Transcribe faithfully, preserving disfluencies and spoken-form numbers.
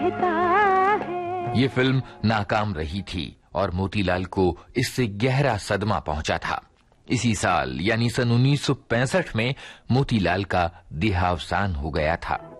कहता है। ये फिल्म नाकाम रही थी और मोतीलाल को इससे गहरा सदमा पहुंचा था। इसी साल यानी सन उन्नीस सौ पैंसठ में मोतीलाल का देहावसान हो गया था।